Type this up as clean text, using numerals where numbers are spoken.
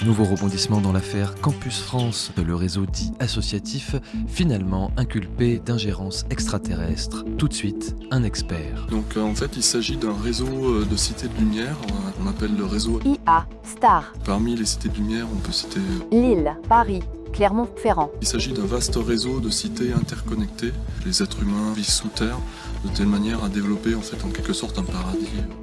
Nouveau rebondissement dans l'affaire Campus France, le réseau dit associatif, finalement inculpé d'ingérence extraterrestre. Tout de suite, un expert. Donc en fait, il s'agit d'un réseau de cités de lumière, on appelle le réseau IA, Star, Parmi les cités de lumière, on peut citer... Lille, Paris, Clermont-Ferrand. Il s'agit d'un vaste réseau de cités interconnectées. Les êtres humains vivent sous terre de telle manière à développer en quelque sorte un paradis